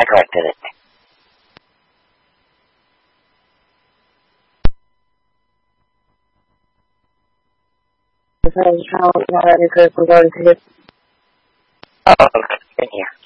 corrected it. How is it going to hit? Oh, okay. Thank you.